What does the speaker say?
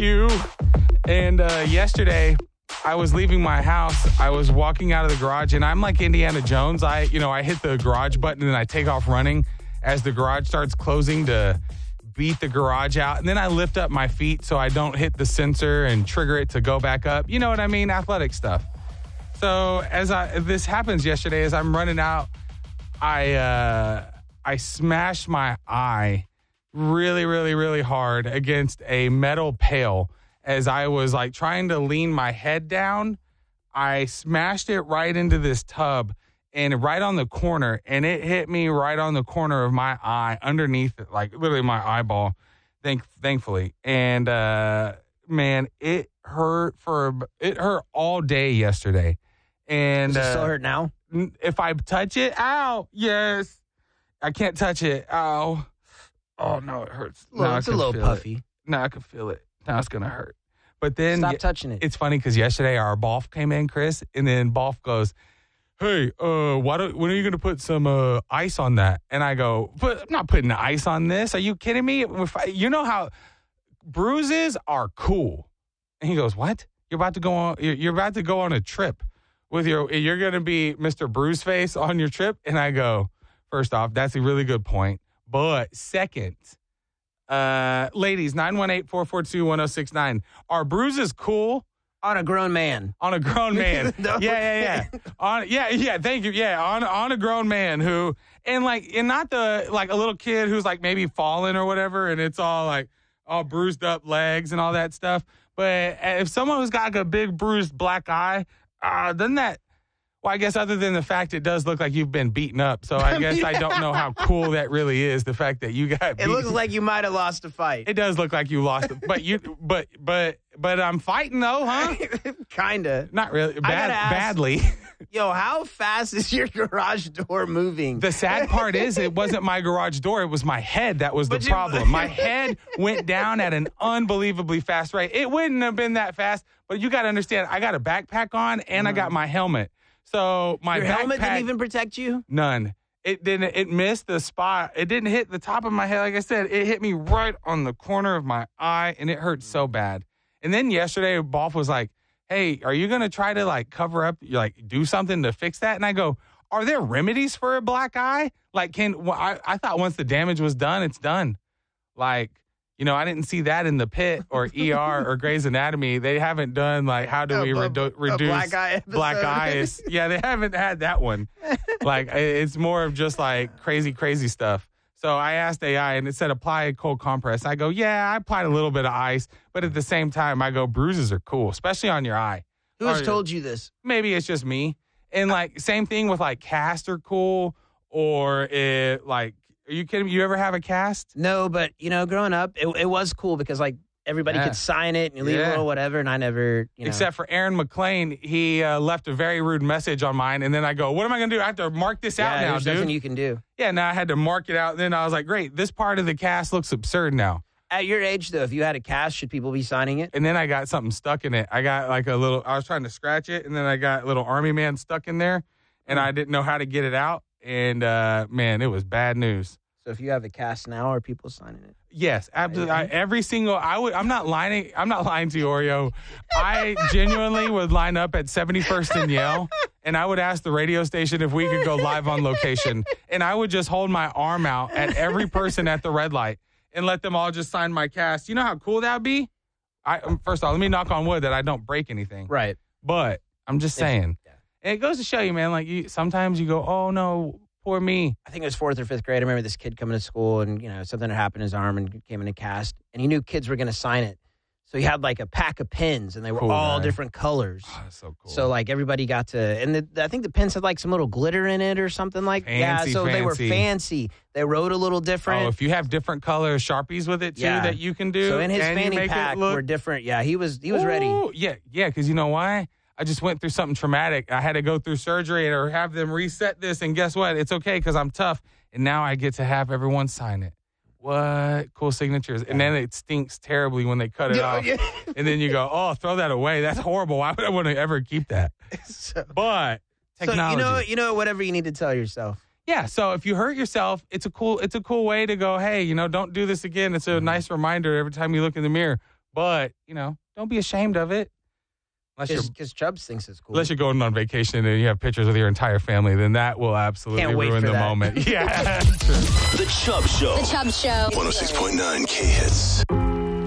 you. And yesterday, I was leaving my house. I was walking out of the garage, and I'm like Indiana Jones. I hit the garage button, and I take off running as the garage starts closing to beat the garage out. And then I lift up my feet so I don't hit the sensor and trigger it to go back up. You know what I mean? Athletic stuff. So as this happens yesterday, as I'm running out, I smashed my eye really, really, really hard against a metal pail. As I was like trying to lean my head down, I smashed it right into this tub and right on the corner, and it hit me right on the corner of my eye, underneath it, like literally my eyeball, thankfully. And man, it hurt all day yesterday. And does it still hurt now? If I touch it, ow, yes. I can't touch it, ow. Oh no, it hurts. It's a little puffy. Now I can feel it. Now it's gonna hurt. But then stop touching it. It's funny because yesterday our Bolf came in, Chris, and then Bolf goes, "Hey, when are you gonna put some ice on that?" And I go, "I'm not putting the ice on this. Are you kidding me? You know how bruises are cool." And he goes, "What? You're about to go on? You're about to go on a trip with you're gonna be Mr. Bruiseface on your trip?" And I go, first off, that's a really good point. But second, ladies, 918-442-1069. Are bruises cool? On a grown man. On a grown man. No. Yeah. Thank you. Yeah, on a grown man who, and not the, like a little kid who's like maybe fallen or whatever, and it's all like all bruised up legs and all that stuff. But if someone who's got like a big bruised black eye, doesn't that, well, I guess other than the fact it does look like you've been beaten up. So I guess I don't know how cool that really is, the fact that you got beaten. It looks like you might have lost a fight. It does look like you lost it. But I'm fighting though, huh? Kinda. Not really. Badly. Yo, how fast is your garage door moving? The sad part is it wasn't my garage door. It was my head that was the problem. My head went down at an unbelievably fast rate. It wouldn't have been that fast, but you got to understand, I got a backpack on and I got my helmet. So your helmet didn't even protect you? None. It didn't. It missed the spot. It didn't hit the top of my head. Like I said, it hit me right on the corner of my eye, and it hurt so bad. And then yesterday, Bolf was like, "Hey, are you going to try to like cover up, do something to fix that?" And I go, "Are there remedies for a black eye? Like, I thought once the damage was done, it's done. Like, I didn't see that in the Pit or ER or Grey's Anatomy. They haven't done like how do we reduce black eyes? Yeah, they haven't had that one. Like, it's more of just like crazy stuff. So I asked AI, and it said apply a cold compress. I go, yeah, I applied a little bit of ice, but at the same time, I go, bruises are cool, especially on your eye. Who has told you this? Maybe it's just me. And like same thing with like casts are cool, or are you kidding me? You ever have a cast? No, but, growing up, it was cool because, like, everybody could sign it and you leave a little whatever, and I never, Except for Aaron McLean, he left a very rude message on mine, and then I go, what am I going to do? I have to mark this out now, there's dude. nothing you can do. Yeah, now I had to mark it out, and then I was like, great, this part of the cast looks absurd now. At your age, though, if you had a cast, should people be signing it? And then I got something stuck in it. I got like I was trying to scratch it, and then I got a little army man stuck in there, and I didn't know how to get it out, and man, it was bad news. So if you have a cast now, are people signing it? Yes, absolutely. I'm not lying. I'm not lying to you, Oreo. I genuinely would line up at 71st and Yale, and I would ask the radio station if we could go live on location, and I would just hold my arm out at every person at the red light and let them all just sign my cast. You know how cool that would be? First of all, let me knock on wood that I don't break anything. Right. But I'm just saying. And it goes to show you, man, like sometimes you go, oh, no, poor me. I think it was 4th or 5th grade. I remember this kid coming to school and, something had happened in his arm and came in a cast. And he knew kids were going to sign it. So he had like a pack of pens and they were all different colors. Oh, that's so cool. So like everybody got to, and I think the pens had like some little glitter in it or something like that. So they were fancy. They wrote a little different. Oh, if you have different color Sharpies with it too that you can do. So in his fanny pack were different. Yeah, he was ready. Yeah, because you know why? I just went through something traumatic. I had to go through surgery or have them reset this, and guess what? It's okay because I'm tough, and now I get to have everyone sign it. What? Cool signatures. And then it stinks terribly when they cut it off. Yeah. And then you go, oh, throw that away. That's horrible. Why would I want to ever keep that? But technology. So whatever you need to tell yourself. Yeah, so if you hurt yourself, it's a cool way to go, hey, don't do this again. It's a nice reminder every time you look in the mirror. But, don't be ashamed of it. Because Chubbs thinks it's cool. Unless you're going on vacation and you have pictures with your entire family, then that will absolutely ruin the moment. Yeah. The Chubb Show. The Chubb Show. 106.9 K-Hits.